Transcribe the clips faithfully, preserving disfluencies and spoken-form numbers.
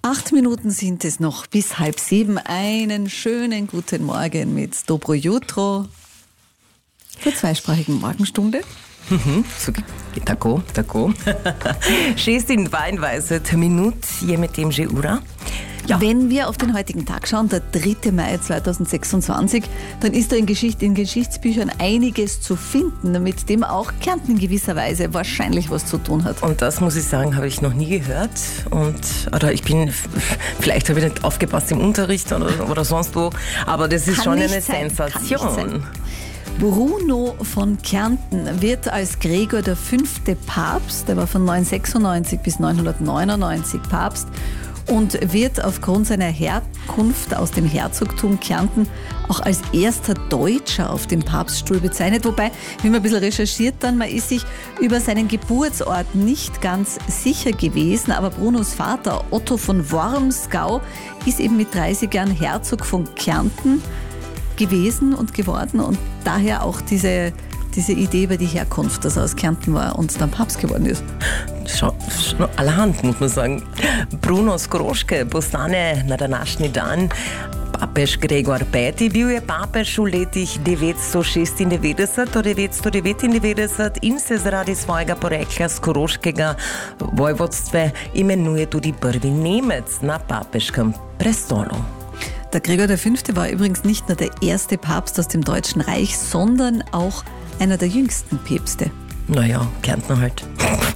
Acht Minuten sind es noch bis halb sieben. Einen schönen guten Morgen mit Dobro Jutro zur zweisprachigen Morgenstunde. Mhm, so, tako, tako. šestindvajset minut je med tem že ura. Ja. Wenn wir auf den heutigen Tag schauen, der dritte Mai zweitausendsechsundzwanzig, dann ist da in, Geschicht, in Geschichtsbüchern einiges zu finden, mit dem auch Kärnten in gewisser Weise wahrscheinlich was zu tun hat. Und das, muss ich sagen, habe ich noch nie gehört. Und, oder ich bin, vielleicht habe ich nicht aufgepasst im Unterricht oder, oder sonst wo, aber das ist Kann schon eine sein, Sensation. Bruno von Kärnten wird als Gregor der Fünfte Papst, der war von neunhundertsechsundneunzig bis neunzehnhundertneunundneunzig Papst, und wird aufgrund seiner Herkunft aus dem Herzogtum Kärnten auch als erster Deutscher auf dem Papststuhl bezeichnet. Wobei, wenn man ein bisschen recherchiert, dann man ist sich über seinen Geburtsort nicht ganz sicher gewesen. Aber Brunos Vater Otto von Wormsgau ist eben mit dreißig Jahren Herzog von Kärnten gewesen und geworden. Und daher auch diese, diese Idee über die Herkunft, dass er aus Kärnten war und dann Papst geworden ist. Schon, schon allerhand, muss man sagen. Bruno Skoroške postane na današnji dan papež Gregor Peti. Bil je papež v letih devetsto šestindevetdeset do devetsto devetindevetdeset in se zaradi svojega porekla Skoroškega vojvodstva imenuje tudi prvi Nemec na papeškem prestolu. Der Gregor der Fünfte war übrigens nicht nur der erste Papst aus dem Deutschen Reich, sondern auch einer der jüngsten Päpste. Naja, Kärntner halt.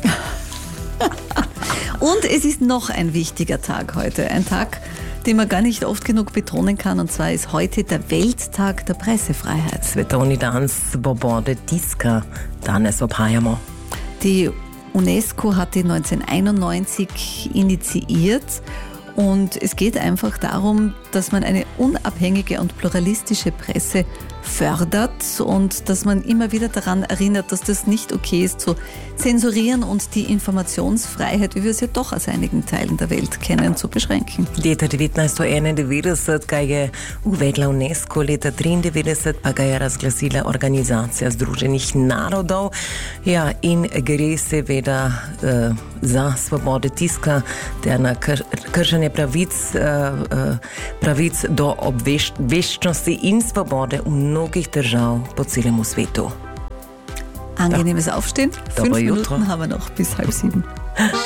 Und es ist noch ein wichtiger Tag heute. Ein Tag, den man gar nicht oft genug betonen kann. Und zwar ist heute der Welttag der Pressefreiheit. Svetovni dan svobode tiska danes obhajamo. Die UNESCO hat die neunzehnhunderteinundneunzig initiiert. Und es geht einfach darum, dass man eine unabhängige und pluralistische Presse fördert und dass man immer wieder daran erinnert, dass das nicht okay ist, zu zensurieren und die Informationsfreiheit, wie wir es ja doch aus einigen Teilen der Welt kennen, zu beschränken. Leta devetnajststo enaindevetdeset ga je uvedla UNESCO, leta triindevetdeset pa ga je razglasila Organizacija združenih narodov. Ja, in gre seveda uh, za svobode tiska ter na kr- kršenje pravic, uh, uh, pravic do obveščenosti in svobode v mnogih držav po celem svetu. Angenehmes Aufstehen. Dobro Fünf jutro. Minuten haben wir noch bis halb sieben.